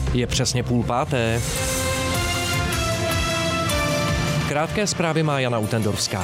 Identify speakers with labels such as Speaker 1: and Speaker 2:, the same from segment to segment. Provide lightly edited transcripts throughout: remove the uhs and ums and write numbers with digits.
Speaker 1: Je přesně 4:30. Krátké zprávy má Jana Utendorská.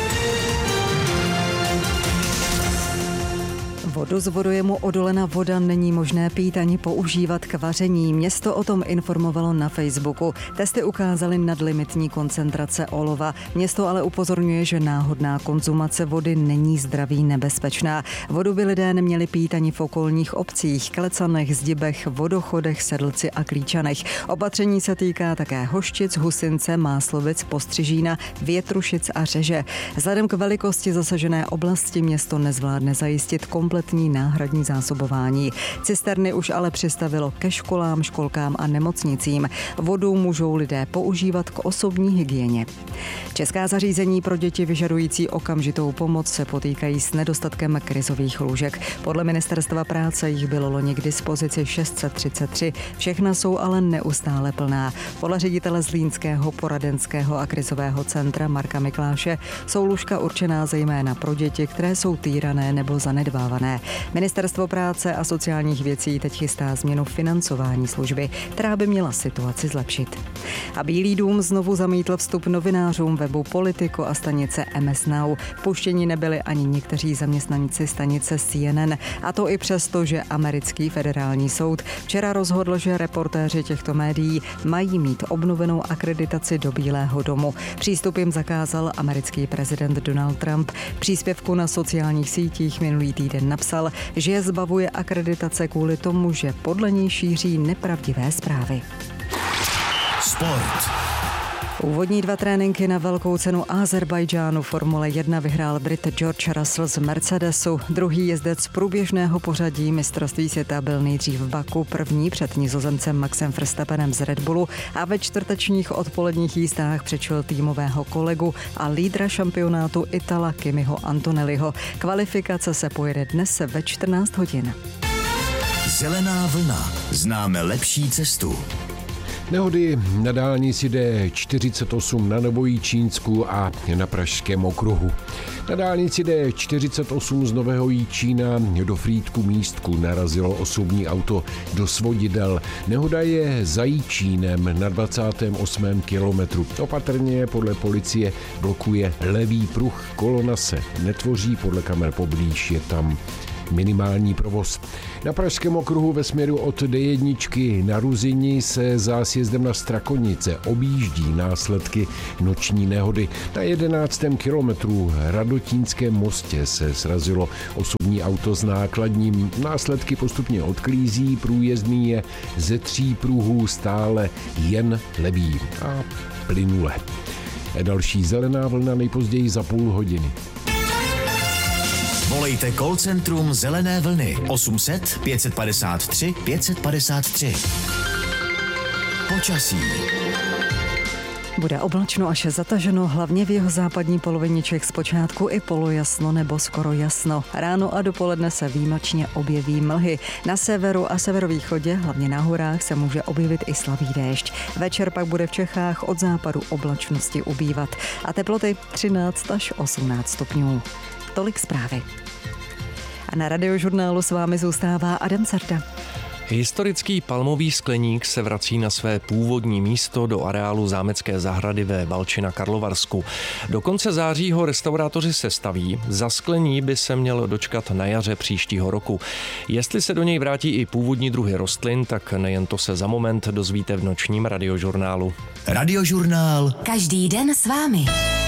Speaker 2: Vodu z vodojemu Odolena voda není možné pít ani používat k vaření. Město o tom informovalo na Facebooku. Testy ukázaly nadlimitní koncentrace olova. Město ale upozorňuje, že náhodná konzumace vody není zdraví nebezpečná. Vodu by lidé neměli pít ani v okolních obcích, Klecanech, Zdibech, Vodochodech, Sedlci a Klíčanech. Opatření se týká také Hoščic, Husince, Máslovic, Postřižína, Větrušic a Řeže. Vzhledem k velikosti zasažené oblasti město nezvládne zajistit kompletní náhradní zásobování. Cisterny už ale přistavilo ke školám, školkám a nemocnicím. Vodu můžou lidé používat k osobní hygieně. Česká zařízení pro děti vyžadující okamžitou pomoc se potýkají s nedostatkem krizových lůžek. Podle Ministerstva práce jich bylo loni k dispozici 633. Všechna jsou ale neustále plná. Podle ředitele Zlínského poradenského a krizového centra Marka Mikláše jsou lůžka určená zejména pro děti, které jsou týrané nebo zanedbávané. Ministerstvo práce a sociálních věcí teď chystá změnu financování služby, která by měla situaci zlepšit. A Bílý dům znovu zamítl vstup novinářům webu Politico a stanice MS Now. Puštěni nebyli ani někteří zaměstnanci stanice CNN, a to i přesto, že americký federální soud včera rozhodl, že reportéři těchto médií mají mít obnovenou akreditaci do Bílého domu. Přístup jim zakázal americký prezident Donald Trump. V příspěvku na sociálních sítích minulý týden napsal, že je zbavuje akreditace kvůli tomu, že podle něj šíří nepravdivé zprávy.
Speaker 3: Sport.
Speaker 2: Úvodní 2 tréninky na velkou cenu Azerbajdžánu Formule 1 vyhrál Brit George Russell z Mercedesu. Druhý jezdec průběžného pořadí mistrovství světa byl nejdřív v Baku, první před Nizozemcem Maxem Verstappenem z Red Bullu a ve čtvrtečních odpoledních jízdách přečil týmového kolegu a lídra šampionátu Itala Kimiho Antonelliho. Kvalifikace se pojede dnes ve 14 hodin.
Speaker 3: Zelená vlna. Známe lepší cestu.
Speaker 4: Nehody na dálnici D48 na Novojičínsku a na Pražském okruhu. Na dálnici D48 z Nového Jičína do Frýdku Místku narazilo osobní auto do svodidel. Nehoda je za Jičínem na 28. kilometru. Opatrně podle policie blokuje levý pruh, kolona se netvoří, podle kamer poblíž je tam minimální provoz. Na Pražském okruhu ve směru od D1 na Ruzini se za sjezdem na Strakonice objíždí následky noční nehody. Na 11. kilometru Radotínském mostě se srazilo osobní auto s nákladním. Následky postupně odklízí, průjezdný je ze 3 pruhů stále jen levý a plynule. Další zelená vlna nejpozději za půl hodiny.
Speaker 3: Volejte call centrum Zelené vlny 800 553 553. Počasí.
Speaker 2: Bude oblačno až zataženo, hlavně v jeho západní polovině Čech zpočátku i polojasno nebo skoro jasno. Ráno a dopoledne se výjimečně objeví mlhy. Na severu a severovýchodě, hlavně na horách, se může objevit i slabý déšť. Večer pak bude v Čechách od západu oblačnosti ubývat a teploty 13 až 18 stupňů. Tolik zprávy. A na Radiožurnálu s vámi zůstává Adam Sarda.
Speaker 1: Historický palmový skleník se vrací na své původní místo do areálu Zámecké zahrady ve Valči na Karlovarsku. Do konce září ho restaurátoři sestaví, za sklení by se měl dočkat na jaře příštího roku. Jestli se do něj vrátí i původní druhy rostlin, tak nejen to se za moment dozvíte v nočním Radiožurnálu.
Speaker 3: Radiožurnál.
Speaker 5: Každý den s vámi.